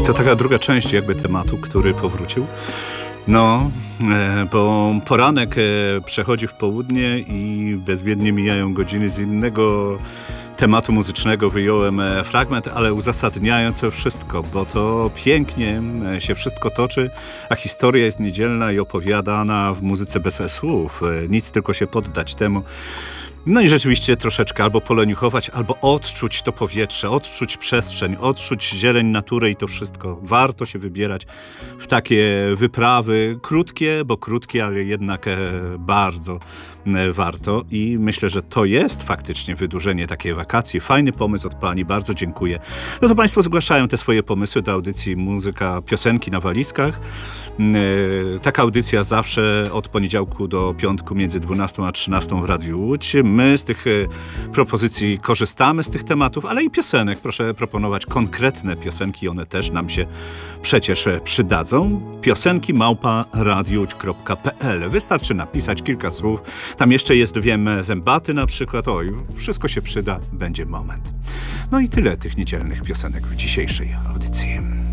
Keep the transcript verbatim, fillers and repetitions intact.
To taka druga część jakby tematu, który powrócił. No, e, bo poranek e, przechodzi w południe i bezwiednie mijają godziny. Z innego tematu muzycznego wyjąłem e, fragment, ale uzasadniając to wszystko, bo to pięknie e, się wszystko toczy, a historia jest niedzielna i opowiadana w muzyce bez słów. E, nic, tylko się poddać temu. No i rzeczywiście troszeczkę albo poleniuchować, albo odczuć to powietrze, odczuć przestrzeń, odczuć zieleń, naturę i to wszystko. Warto się wybierać w takie wyprawy, krótkie, bo krótkie, ale jednak e, bardzo e, warto. I myślę, że to jest faktycznie wydłużenie takiej wakacji. Fajny pomysł od pani, bardzo dziękuję. No to państwo zgłaszają te swoje pomysły do audycji Muzyka, piosenki na walizkach. E, taka audycja zawsze od poniedziałku do piątku między dwunastą a trzynastą w Radiu Łódź. My z tych propozycji korzystamy, z tych tematów, ale i piosenek. Proszę proponować konkretne piosenki, one też nam się przecież przydadzą. Piosenki małpa radiułódź kropka pe el. Wystarczy napisać kilka słów. Tam jeszcze jest, wiem, zębaty na przykład. Oj, wszystko się przyda, będzie moment. No i tyle tych niedzielnych piosenek w dzisiejszej audycji.